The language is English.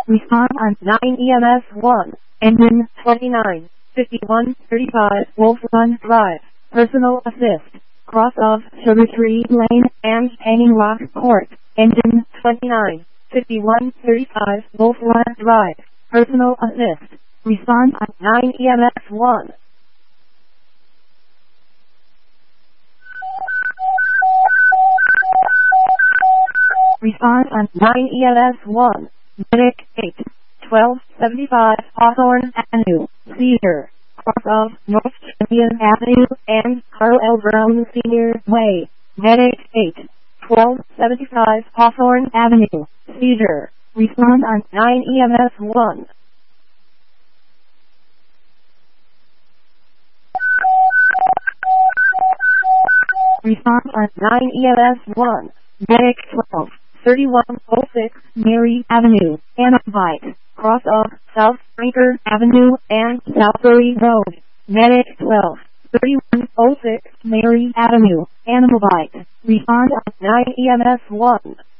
Respond on 9 EMS 1. Engine 29. 5135 Wolf Run Drive. Personal assist. Cross of Sugar Tree Lane and Hanging Rock Court. Engine 29. 5135 Wolf Run Drive. Personal assist. Respond on 9 EMS 1. Respond on 9 EMS 1. Medic 8. 1275 Hawthorne Avenue, Cedar. Cross of North Champion Avenue and Carl L. Brown Senior Way. Medic 8. 1275 Hawthorne Avenue, Cedar. Respond on 9 EMS 1. Respond on 9 EMS 1. Medic 12. 3106 Mary Avenue, Annabite. Cross of South Sprinker Avenue and Southbury Road. Medic 12. 3106 Mary Avenue, Annabite. Respond on 9 EMS 1.